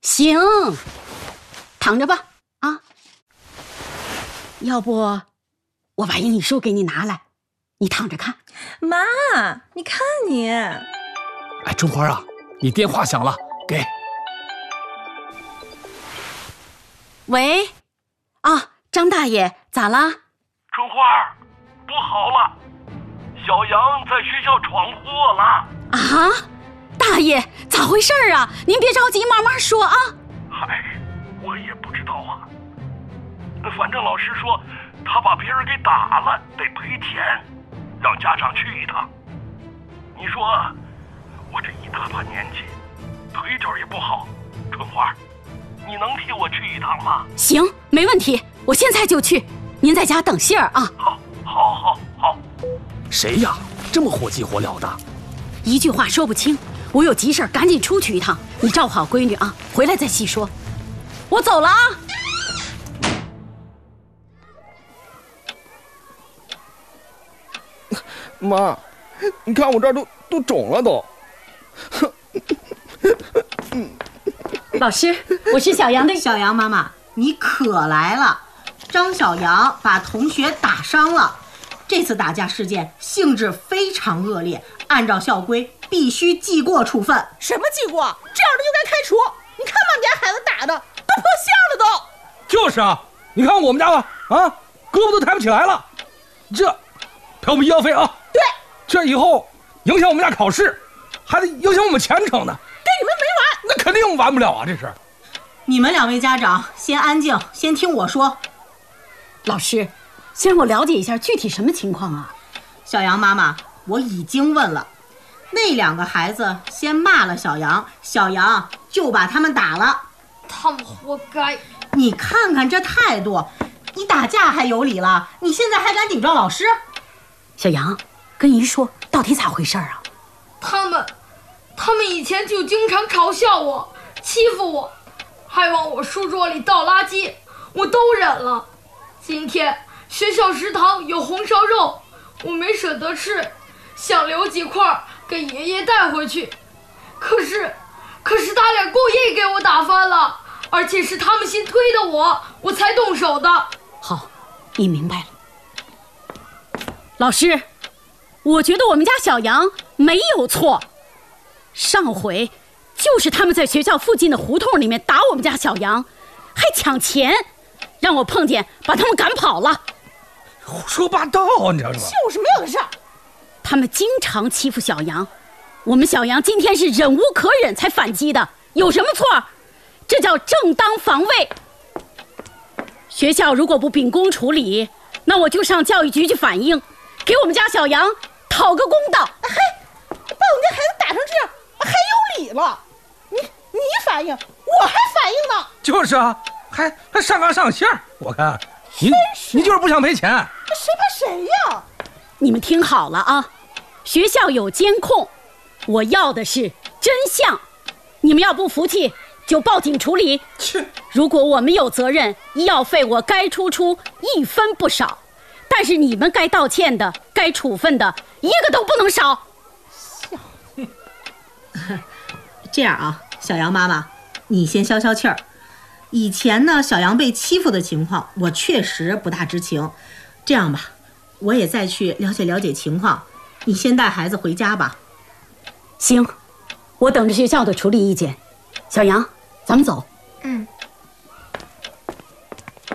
行，躺着吧啊。要不我把英语书给你拿来，你躺着看。 妈，你看你。 哎，春花啊，你电话响了，给。 喂，啊，张大爷，咋啦？ 春花，不好了，小杨在学校闯祸了。 啊，大爷，咋回事啊？您别着急，慢慢说啊。 嗨，我也不知道啊。反正老师说他把别人给打了，得赔钱，让家长去一趟。你说我这一大把年纪，腿脚也不好，春花，你能替我去一趟吗？ 行，没问题，我现在就去。您在家等信儿啊。 好。 谁呀？这么火急火燎的？ 一句话说不清，我有急事赶紧出去一趟。你照顾好闺女啊，回来再细说。我走了啊。 妈，你看我这儿都肿了都。 老师，我是小杨的。 小杨妈妈，你可来了。张小杨把同学打伤了，这次打架事件性质非常恶劣，按照校规必须记过处分。 什么记过？这样的就该开除。你看把你家孩子打的都破相了都。 就是啊，你看我们家吧，啊，胳膊都抬不起来了，这赔我们医药费啊。 对， 这以后影响我们家考试，还得影响我们前程呢。 跟你们没完。 那肯定完不了啊，这是。 你们两位家长先安静，先听我说。 老师，先让我了解一下具体什么情况啊？ 小杨妈妈，我已经问了，那两个孩子先骂了小杨，小杨就把他们打了。 他们活该。 你看看这态度，你打架还有理了，你现在还敢顶撞老师？ 小杨，跟姨说到底咋回事啊？ 他们以前就经常嘲笑我，欺负我，还往我书桌里倒垃圾，我都忍了。今天学校食堂有红烧肉，我没舍得吃，想留几块给爷爷带回去。可是他俩故意给我打翻了，而且是他们先推的我才动手的。 好，你明白了。老师，我觉得我们家小杨没有错，上回就是他们在学校附近的胡同里面打我们家小杨，还抢钱，让我碰见把他们赶跑了。 胡说八道，你知道吗？ 就是没有的事儿。 他们经常欺负小杨，我们小杨今天是忍无可忍才反击的，有什么错？这叫正当防卫。学校如果不秉公处理，那我就上教育局去反映，给我们家小杨讨个公道。 嘿，把我们家孩子打成这样，还有理了？你反应，我还反应呢。 就是啊，还上纲上线。我看你就是不想赔钱。 谁怕谁呀？ 你们听好了啊，学校有监控，我要的是真相。你们要不服气就报警处理。如果我们有责任，医药费我该出1分不少，但是你们该道歉的、该处分的一个都不能少。 这样啊，小杨妈妈，你先消消气儿。以前呢，小杨被欺负的情况，我确实不大知情。这样吧，我也再去了解了解情况，你先带孩子回家吧。 行，我等着学校的处理意见。小杨，咱们走。 嗯。